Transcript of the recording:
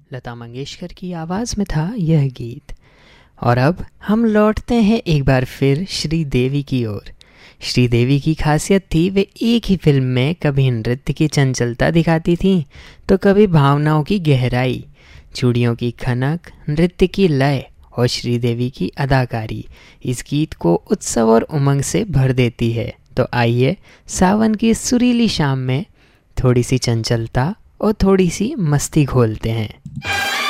लता मंगेशकर की आवाज़ में था यह गीत। और अब हम लौटते हैं एक बार फिर श्रीदेवी की ओर। श्रीदेवी की खासियत थी वे एक ही फिल्म में कभी नृत्य की चंचलता दिखाती थीं तो कभी भावनाओं की गहराई। चूड़ियों की खनक, नृत्य की लय और श्रीदेवी की अदाकारी इस गीत को उत्सव और उमंग से भर देती है। तो आइए सावन की सुरीली शाम में थोड़ी सी चंचलता और थोड़ी सी मस्ती घोलते हैं।